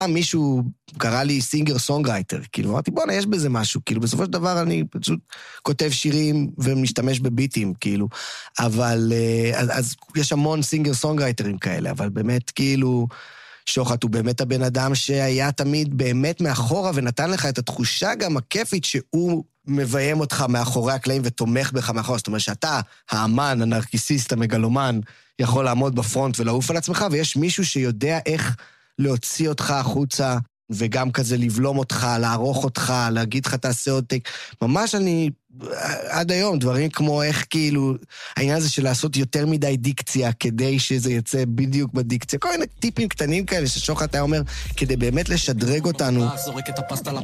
מישהו קרא לי סינגר סונגרייטר, כאילו, אמרתי, בוא'נה, יש בזה משהו, כאילו, בסופו של דבר אני פשוט כותב שירים ומשתמש בביטים, כאילו, אבל, אז יש המון סינגר סונגרייטרים כאלה, אבל באמת, כאילו, שוחט הוא באמת הבן אדם שהיה תמיד באמת מאחורה, ונתן לך את התחושה גם הכיפית שהוא מביים אותך מאחורי הקלעים ותומך בך מאחורה, זאת אומרת שאתה, האמן, הנרקיסיסט, המגלומן, יכול לעמוד בפרונט ולעוף על עצמך, ויש מישהו שיודע איך להוציא אותך החוצה, וגם כזה לבלום אותך, לערוך אותך, להגיד לך תעשה עוד טק. ממש אני, עד היום, דברים כמו איך כאילו, העניין הזה של לעשות יותר מדי דיקציה, כדי שזה יצא בדיוק בדיקציה. כל מיני טיפים קטנים כאלה ששוחט היה אומר, כדי באמת לשדרג אותנו.